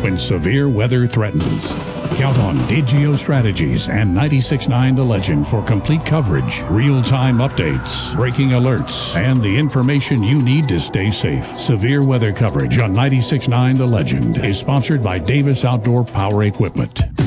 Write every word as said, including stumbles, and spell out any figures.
when severe weather threatens. Count on Digio Strategies and ninety-six point nine The Legend for complete coverage, real-time updates, breaking alerts, and the information you need to stay safe. Severe weather coverage on ninety-six point nine The Legend is sponsored by Davis Outdoor Power Equipment.